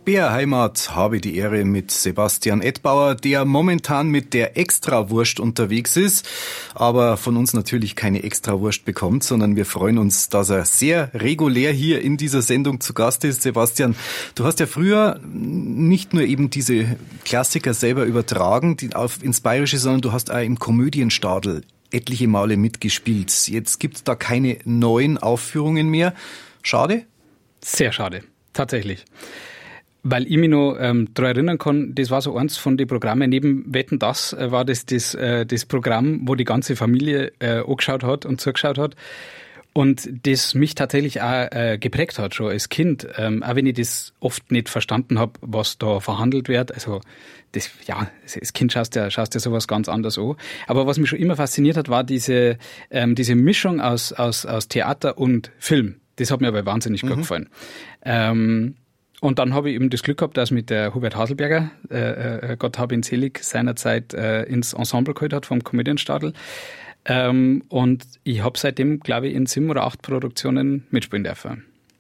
BR Heimat habe die Ehre mit Sebastian Edbauer, der momentan mit der Extrawurst unterwegs ist, aber von uns natürlich keine Extrawurst bekommt, sondern wir freuen uns, dass er sehr regulär hier in dieser Sendung zu Gast ist. Sebastian, du hast ja früher nicht nur eben diese Klassiker selber übertragen ins Bayerische, sondern du hast auch im Komödienstadel etliche Male mitgespielt. Jetzt gibt's da keine neuen Aufführungen mehr. Schade? Sehr schade, tatsächlich. Weil ich mich noch daran erinnern kann, das war so eins von den Programmen, neben Wetten, das war das Programm, wo die ganze Familie angeschaut hat und zugeschaut hat. Und das mich tatsächlich auch geprägt hat, schon als Kind. Auch wenn ich das oft nicht verstanden habe, was da verhandelt wird. Also das, ja, als Kind schaust ja sowas ganz anders an. Aber was mich schon immer fasziniert hat, war diese Mischung aus Theater und Film. Das hat mir aber wahnsinnig gut gefallen. Und dann habe ich eben das Glück gehabt, dass mit der Hubert Haselberger, Gott hab ihn selig, seinerzeit ins Ensemble geholt hat vom Komödienstadel. Und ich habe seitdem, glaube ich, in 7 oder 8 Produktionen mitspielen dürfen.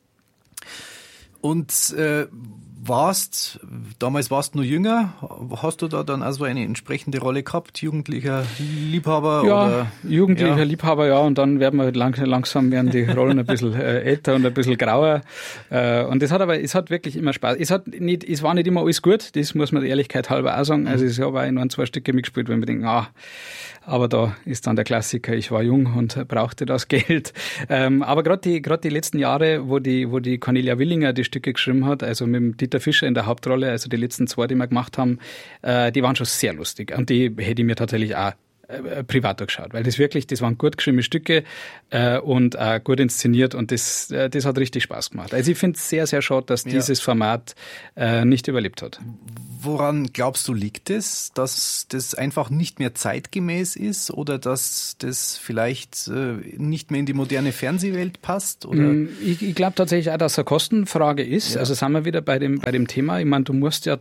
Und damals warst du noch jünger, hast du da dann also eine entsprechende Rolle gehabt, jugendlicher Liebhaber? Ja, oder? Jugendlicher Liebhaber, ja, und dann werden wir langsam werden die Rollen ein bisschen älter und ein bisschen grauer. Und es hat wirklich immer Spaß. Es war nicht immer alles gut, das muss man der Ehrlichkeit halber auch sagen. Also ich habe auch in 1, 2 Stücke mitgespielt, wenn wir denken, aber da ist dann der Klassiker, ich war jung und brauchte das Geld. Aber gerade die letzten Jahre, wo die Cornelia Willinger die Stücke geschrieben hat, also mit dem Dieter Fischer in der Hauptrolle, also die letzten 2, die wir gemacht haben, die waren schon sehr lustig. Und die hätte ich mir tatsächlich auch privat angeschaut, weil das waren gut geschriebene Stücke und gut inszeniert und das hat richtig Spaß gemacht. Also ich finde es sehr, sehr schade, dass dieses Format nicht überlebt hat. Woran glaubst du, liegt es, dass das einfach nicht mehr zeitgemäß ist oder dass das vielleicht nicht mehr in die moderne Fernsehwelt passt? Oder? Ich glaube tatsächlich auch, dass es eine Kostenfrage ist. Ja. Also sind wir wieder bei dem Thema. Ich meine, wir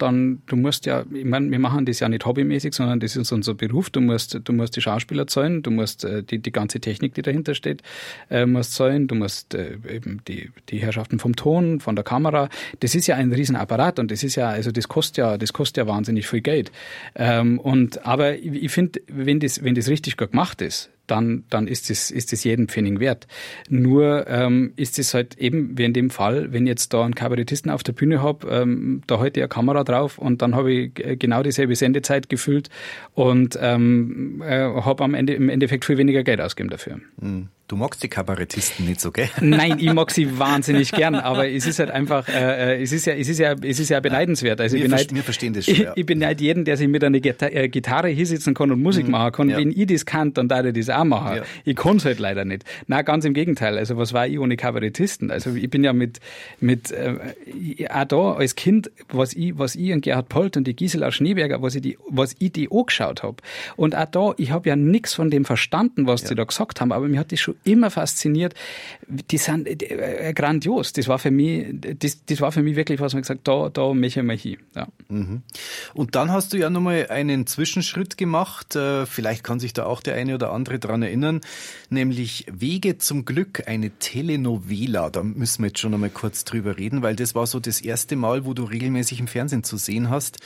machen das ja nicht hobbymäßig, sondern das ist unser Beruf. Du musst die Schauspieler zahlen, du musst die ganze Technik, die dahinter steht, musst zahlen, du musst eben die Herrschaften vom Ton, von der Kamera. Das ist ja ein Riesenapparat und das kostet ja wahnsinnig viel Geld. Aber ich finde, wenn das richtig gut gemacht ist, dann ist es jeden Pfennig wert. Nur ist es halt eben, wie in dem Fall, wenn ich jetzt da einen Kabarettisten auf der Bühne habe, da halte ich eine Kamera drauf und dann habe ich genau dieselbe Sendezeit gefüllt und habe im Endeffekt viel weniger Geld ausgegeben dafür. Du magst die Kabarettisten nicht so, gell? Nein, ich mag sie wahnsinnig gern, aber es ist halt einfach, es ist ja beneidenswert. Also wir verstehen das schon. Ja. Ich beneide jeden, der sich mit einer Gitarre hinsitzen kann und Musik machen kann. Ja. Wenn ich das kann, dann darf ich das auch machen. Ja. Ich kann es halt leider nicht. Nein, ganz im Gegenteil. Also was war ich ohne Kabarettisten? Also ich bin ja mit auch da als Kind, was ich und Gerhard Polt und die Gisela Schneeberger, was ich die angeschaut habe. Und auch da, ich habe ja nichts von dem verstanden, was sie da gesagt haben, aber mir hat das schon immer fasziniert. Die sind grandios. Das war für mich wirklich, was man gesagt hat, da möchte ich mal hin. Ja. Und dann hast du ja nochmal einen Zwischenschritt gemacht. Vielleicht kann sich da auch der eine oder andere dran erinnern. Nämlich Wege zum Glück, eine Telenovela. Da müssen wir jetzt schon nochmal kurz drüber reden, weil das war so das erste Mal, wo du regelmäßig im Fernsehen zu sehen warst.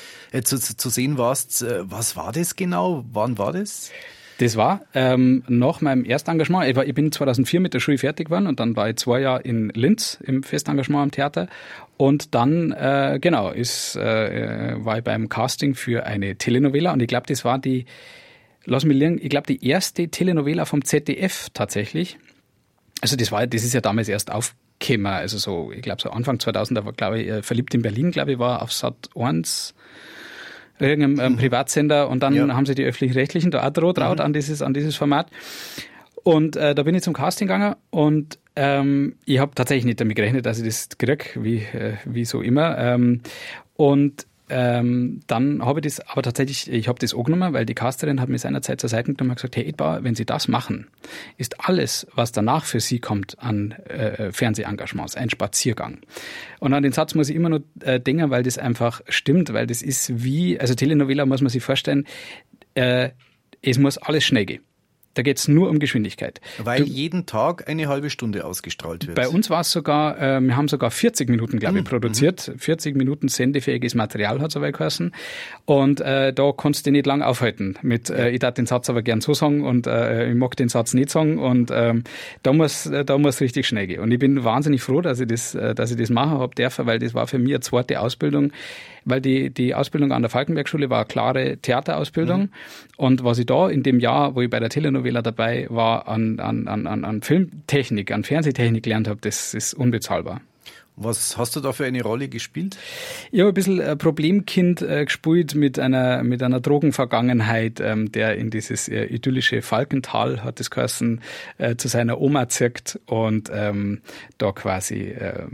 Was war das genau? Wann war das? Das war nach meinem Erstengagement. Ich bin 2004 mit der Schule fertig geworden und dann war ich 2 Jahre in Linz im Festengagement am Theater. Und dann, war ich beim Casting für eine Telenovela und ich glaube, das war die erste Telenovela vom ZDF tatsächlich. Also das ist ja damals erst aufgekommen. Also so, ich glaube so Anfang 2000, da war, glaube ich, Verliebt in Berlin, glaube ich, war auf Sat 1. Irgendeinem Privatsender und dann haben sie die Öffentlich-Rechtlichen da auch traut an dieses Format. Und da bin ich zum Casting gegangen und ich habe tatsächlich nicht damit gerechnet, dass ich das kriege, wie so immer. Dann habe ich das, aber tatsächlich, ich habe das angenommen, weil die Casterin hat mir seinerzeit zur Seite genommen und gesagt, Herr Edbauer, wenn Sie das machen, ist alles, was danach für Sie kommt an Fernsehengagements, ein Spaziergang. Und an den Satz muss ich immer nur denken, weil das einfach stimmt, weil das ist also Telenovela muss man sich vorstellen, es muss alles schnell gehen. Da geht's nur um Geschwindigkeit. Weil jeden Tag eine halbe Stunde ausgestrahlt wird. Bei uns war es sogar, wir haben sogar 40 Minuten, glaube ich, produziert. 40 Minuten sendefähiges Material hat es aber geheißen. Und da konntest du nicht lang aufhalten mit, ich darf den Satz aber gern so sagen und ich mag den Satz nicht sagen. Und da muss richtig schnell gehen. Und ich bin wahnsinnig froh, dass ich das machen habe dürfen, weil das war für mich eine zweite Ausbildung. Weil die Ausbildung an der Falkenberg-Schule war eine klare Theaterausbildung. Und was ich da in dem Jahr, wo ich bei der Telenovela dabei war, an Filmtechnik, an Fernsehtechnik gelernt habe, das ist unbezahlbar. Was hast du da für eine Rolle gespielt? Ich habe ein bisschen Problemkind gespielt mit einer Drogenvergangenheit, der in dieses idyllische Falkental, hat das geheißen, zu seiner Oma zirkt und da quasi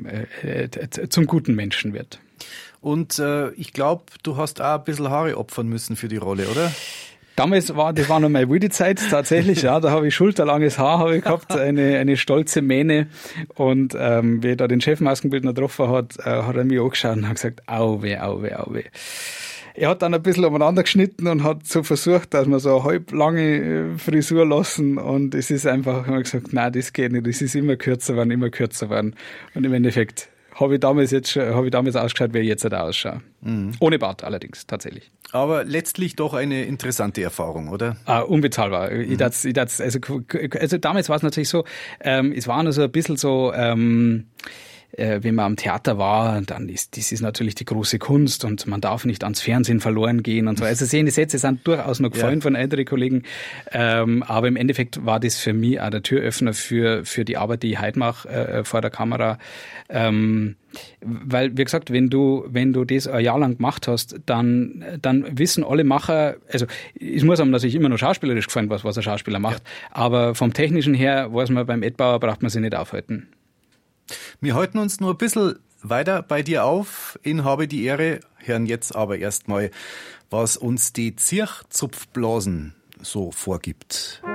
zum guten Menschen wird. Und ich glaube, du hast auch ein bisschen Haare opfern müssen für die Rolle, oder? Das war noch meine wilde Zeit, tatsächlich, ja. Da habe ich schulterlanges Haar gehabt, eine stolze Mähne. Und wie er da den Chefmaskenbildner getroffen hat, hat er mich angeschaut und hat gesagt, auwe, auwe, auwe. Er hat dann ein bisschen umeinander geschnitten und hat so versucht, dass wir so eine halblange Frisur lassen. Und es ist einfach, haben wir gesagt, nein, das geht nicht. Es ist immer kürzer geworden. Und im Endeffekt habe ich damals ausgeschaut, wie ich jetzt da ausschaue. Mhm. Ohne Bart allerdings, tatsächlich. Aber letztlich doch eine interessante Erfahrung, oder? Unbezahlbar. Mhm. Also damals war es natürlich so, es war nur so ein bisschen so, wenn man am Theater war, dann das ist natürlich die große Kunst und man darf nicht ans Fernsehen verloren gehen und so. Also die Sätze sind durchaus noch gefallen von älteren Kollegen, aber im Endeffekt war das für mich auch der Türöffner für die Arbeit, die ich heute mache vor der Kamera. Weil, wie gesagt, wenn du das ein Jahr lang gemacht hast, dann wissen alle Macher, also es muss einem natürlich immer noch schauspielerisch gefallen, was ein Schauspieler macht, aber vom Technischen her weiß man, beim Edbauer braucht man sich nicht aufhalten. Wir halten uns nur ein bisschen weiter bei dir auf in Habe die Ehre, hören jetzt aber erstmal, was uns die Zirchzupfblasen so vorgibt.